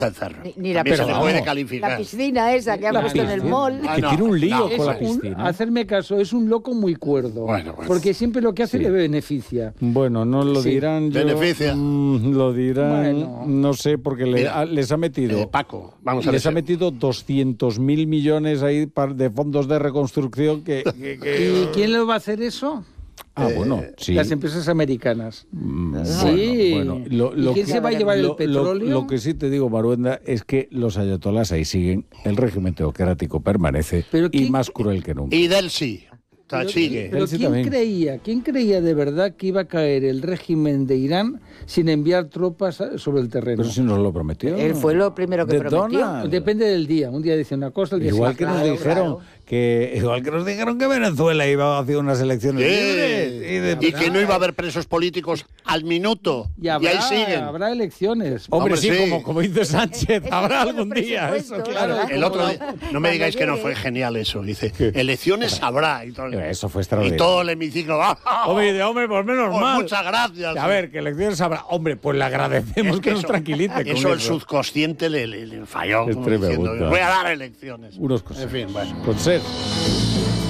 Ni la También se le piscina. puede calificar. La piscina esa que han La puesto en el piscina. mall. Que tiene un lío no, con la es piscina. Hacerme caso, es un loco muy cuerdo. Bueno. Porque siempre lo que hace Sí. le beneficia. Bueno, no lo Sí. dirán. Beneficia. Lo dirán. Bueno. No sé, porque Mira, les ha metido. Paco, vamos a Les ha ver. metido 200.000 millones ahí de fondos de reconstrucción ¿Y quién lo va a hacer eso? bueno, sí. Las empresas americanas. Bueno, Sí. bueno, ¿Y quién se va a llevar el petróleo? Lo que sí te digo, Maruenda, es que los ayatolás ahí siguen, el régimen teocrático permanece Pero y ¿quién- más cruel que nunca. Y del sí. Sigue. Pero Él sí ¿quién también. creía de verdad que iba a caer el régimen de Irán sin enviar tropas sobre el terreno? Pero si nos lo prometió. Él fue lo primero que De prometió. Donald. Depende del día. Un día dice una cosa, el día Igual dice que otra. nos dijeron que Venezuela iba a hacer unas elecciones libres Y que no iba a haber presos políticos al minuto. Y ahí siguen. habrá elecciones. Hombre, sí, sí. como dice Sánchez, Eso habrá es algún los día eso, presupuestos, claro. ¿verdad? El otro Como día, no me cuando digáis que no llegue. fue genial eso. Dice, elecciones habrá. Y todo, Eso fue y extraordinario. todo el hemiciclo. Hombre, pues menos Pues mal. muchas gracias. A ver, que elecciones habrá. Hombre, pues le agradecemos Es que nos tranquilice con Eso el subconsciente le falló. Es como tremendo. diciendo, voy a dar elecciones. Unos cosas. En fin, bueno. Con ser.